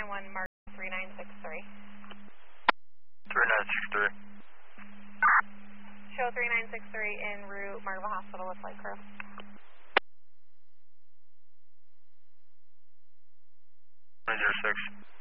911, Mark 3963. 3963. Show 3963 en route, Margaret Hospital with flight crew. 906.